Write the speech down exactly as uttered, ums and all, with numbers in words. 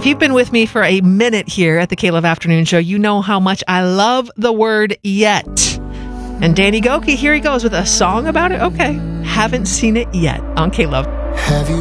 you've been with me for a minute here at the K-Love Afternoon Show, you know how much I love the word yet. And Danny Gokey, here he goes with a song about it. Okay, haven't seen it yet on K-Love. Have you